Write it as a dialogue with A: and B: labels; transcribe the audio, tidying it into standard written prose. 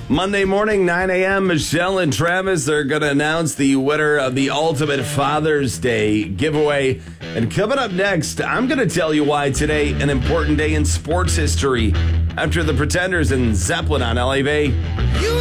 A: Monday morning, 9 a.m., Michelle and Travis are going to announce the winner of the Ultimate Father's Day giveaway. And coming up next, I'm going to tell you why today an important day in sports history after the Pretenders and Zeppelin on LA Bay.